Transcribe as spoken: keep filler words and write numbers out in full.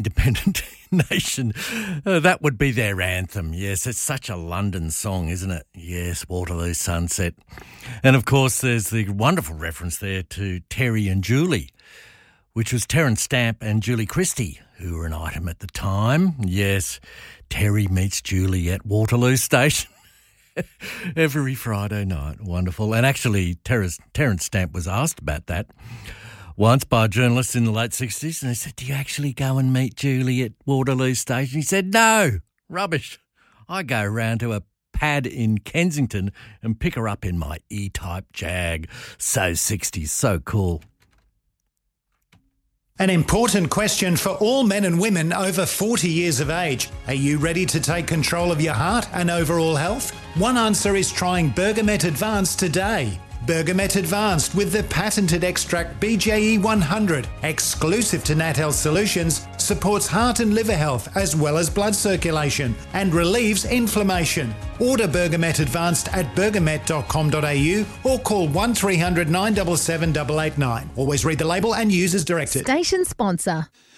independent nation. Uh, that would be their anthem. Yes, it's such a London song, isn't it? Yes, Waterloo Sunset. And of course, there's the wonderful reference there to Terry and Julie, which was Terence Stamp and Julie Christie, who were an item at the time. Yes, Terry meets Julie at Waterloo Station every Friday night. Wonderful. And actually, Terence, Terence Stamp was asked about that once by a journalist in the late sixties, and they said, do you actually go and meet Julie at Waterloo Station? He said, no, rubbish. I go round to a pad in Kensington and pick her up in my E-Type Jag. So sixties, so cool. An important question for all men and women over forty years of age. Are you ready to take control of your heart and overall health? One answer is trying Bergamet Advanced today. Bergamet Advanced with the patented extract B J E one hundred, exclusive to Nat Health Solutions, supports heart and liver health as well as blood circulation and relieves inflammation. Order Bergamet Advanced at bergamet dot com dot a u or call one three hundred nine seven seven eight eight nine. Always read the label and use as directed. Station sponsor.